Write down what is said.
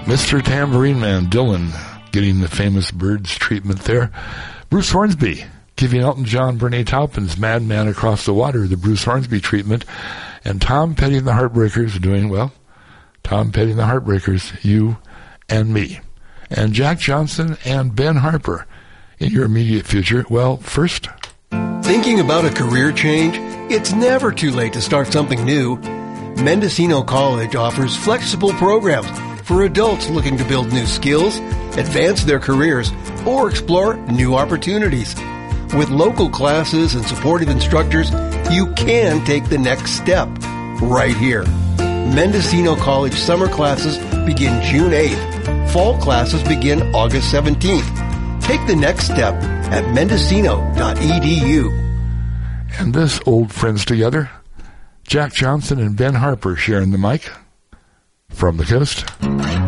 Mr. Tambourine Man, Dylan, getting the famous Birds treatment there. Bruce Hornsby, giving Elton John, Bernie Taupin's Madman Across the Water, the Bruce Hornsby treatment. And Tom Petty and the Heartbreakers doing, well, Tom Petty and the Heartbreakers, You and Me. And Jack Johnson and Ben Harper in your immediate future. Well, first... Thinking about a career change? It's never too late to start something new. Mendocino College offers flexible programs for adults looking to build new skills, advance their careers, or explore new opportunities. With local classes and supportive instructors, you can take the next step right here. Mendocino College summer classes begin June 8th. Fall classes begin August 17th. Take the next step at mendocino.edu. And this old friends together, Jack Johnson and Ben Harper sharing the mic from the coast.